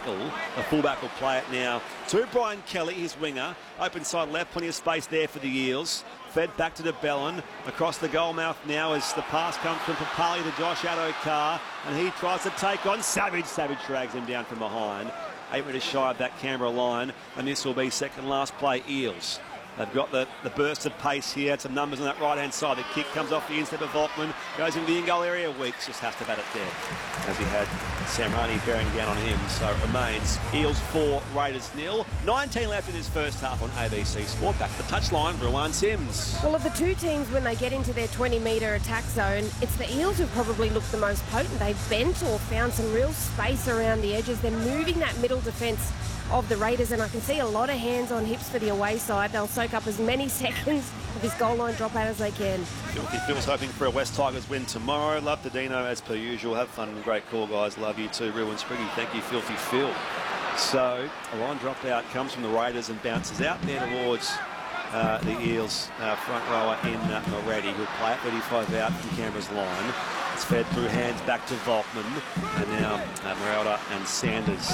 tackle. The fullback will play it now to Brian Kelly, his winger. Open side left, plenty of space there for the Eels. Fed back to de Bellin. Across the goal mouth now as the pass comes from Papali to Josh Addo-Carr. And he tries to take on Savage. Savage drags him down from behind. 8 metres shy of that Canberra line. And this will be second last play, Eels. They've got the burst of pace here. Some numbers on that right-hand side. The kick comes off the instep of Volkman. Goes into the in-goal area. Weeks just has to bat it there. As he had Samrani bearing down on him. So it remains Eels 4, Raiders 0. 19 left in this first half on ABC Sport. Back to the touchline, Ruan Sims. Well, of the two teams, when they get into their 20-metre attack zone, it's the Eels who probably look the most potent. They've bent or found some real space around the edges. They're moving that middle defence of the Raiders, and I can see a lot of hands on hips for the away side. They'll soak up as many seconds of this goal line dropout as they can. Filthy Phil's hoping for a West Tigers win tomorrow. Love to Dino as per usual. Have fun and great call, guys. Love you too, Ruan Spriggy. Thank you, Filthy Phil. So a line dropout comes from the Raiders and bounces out there towards the Eels front rower in Moretti, who'll play it 35 out from Canberra's line. It's fed through hands back to Volkman, and now Merelda and Sanders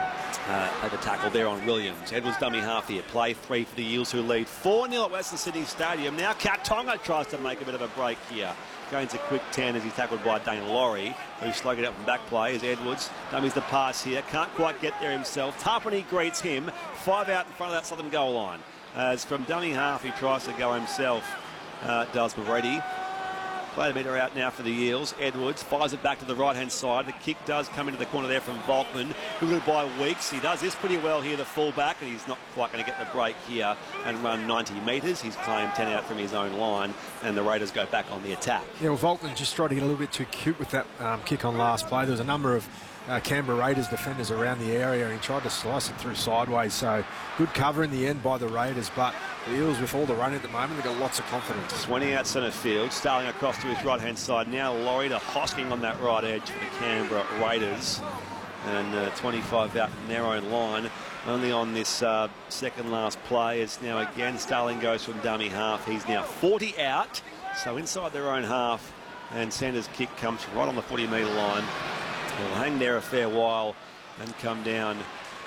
at the tackle there on Williams. Edwards dummy half here. Play 3 for the Eels, who lead 4-0 at Western Sydney Stadium. Now Katonga tries to make a bit of a break here. Going to quick 10 as he's tackled by Dane Laurie, who's slugged it up from back play as Edwards dummies the pass here. Can't quite get there himself. Tapani greets him. 5 out in front of that southern goal line. As from dummy half, he tries to go himself. Does Moretti. Play a metre out now for the Eels. Edwards fires it back to the right-hand side. The kick does come into the corner there from Volkman, who by Weeks. He does this pretty well here, the fullback, and he's not quite going to get the break here and run 90 metres. He's claimed 10 out from his own line, and the Raiders go back on the attack. Yeah, well, Volkman just tried to get a little bit too cute with that kick on last play. There was a number of Canberra Raiders defenders around the area, and he tried to slice it through sideways. So good cover in the end by the Raiders, but the Eels, with all the run at the moment, they've got lots of confidence. 20 out centre field. Starling across to his right-hand side. Now Laurie to Hosking on that right edge for the Canberra Raiders. And 25 out from their own line. Only on this second last play. It's now again Starling goes from dummy half. He's now 40 out. So inside their own half. And Sanders' kick comes right on the 40-metre line. He'll hang there a fair while and come down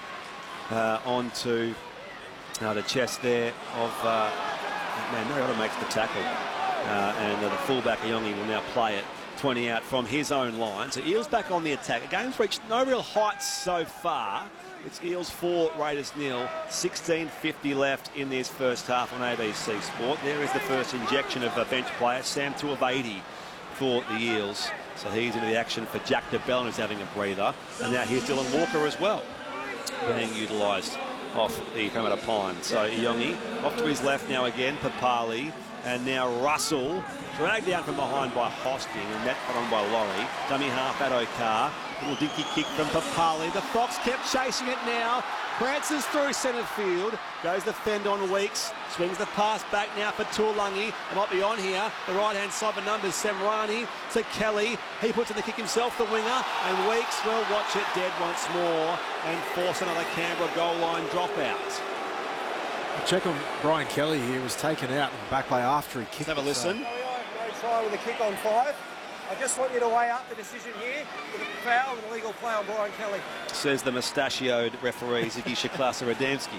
onto the chest there of Merelda makes the tackle, and the fullback Iongi will now play it 20 out from his own line. So Eels back on the attack. The game's reached no real heights so far. It's Eels 4, Raiders 0. 16:50 left in this first half on ABC Sport. There is the first injection of a bench player, Sam Two of 80 for the Eels. So he's into the action for Jack de Bellin, who's having a breather. And now here's Dylan Walker as well, being utilised off the Parramatta Pine. So Iongi off to his left now again, Papali, and now Russell, dragged down from behind by Hosking, and net put on by Laurie. Dummy half Addo-Carr. Little dinky kick from Papali. The Fox kept chasing it now. Prances through centre field. Goes the fend on Weeks. Swings the pass back now for Tuolangi. It might be on here. The right-hand side for numbers. Semrani to Kelly. He puts in the kick himself, the winger. And Weeks will watch it dead once more and force another Canberra goal line dropout. Check on Brian Kelly here. Was taken out in the back play after he kicked. Let's have a listen. Great try with a kick on 5. I just want you to weigh up the decision here with a foul and a legal play on Brian Kelly. Says the mustachioed referee, Ziggy Shaklasa-Radamski.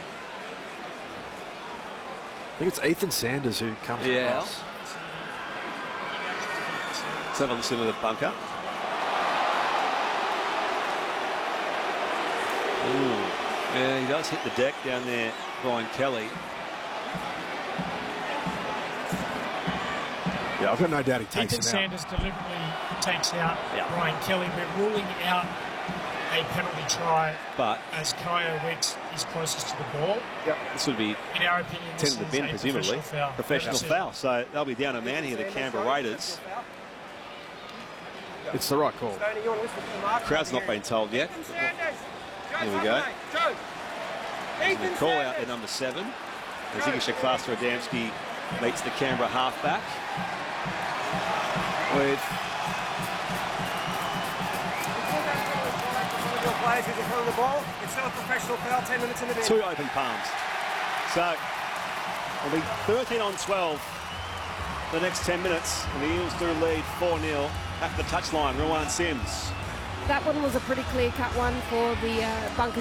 I think it's Ethan Sanders who comes across. Let's have a listen to the bunker. Ooh. Yeah, he does hit the deck down there, Brian Kelly. Yeah, I've got no doubt he takes Ethan it out. Sanders deliberately takes out Brian Kelly. We're ruling out a penalty try, but as Kyo Weeks is closest to the ball. This would be, in our opinion, 10 to the bin, presumably. Professional foul. So they'll be down a man here, the Canberra Raiders. It's the right call. Crowd's not been told yet. Here we go. The call out there, number 7. Ziggy Shaklasa-Radamski meets the Canberra halfback with players in front of the ball. It's not a professional foul, 10 minutes in the bin. 2 open palms. So it'll be 13 on 12 the next 10 minutes, and the Eels do lead 4-0 at the touchline. Ruan Sims. That one was a pretty clear-cut one for the Bunkers.